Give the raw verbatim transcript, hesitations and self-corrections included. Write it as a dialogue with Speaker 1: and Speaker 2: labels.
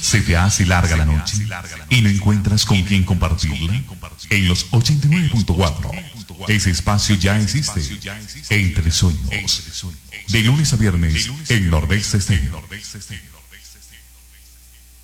Speaker 1: ¿Se te hace larga la noche y no encuentras con quién compartirla? En los ochenta y nueve punto cuatro, ese espacio ya existe. Entre sueños. De lunes a viernes, en Nordeste Estéreo.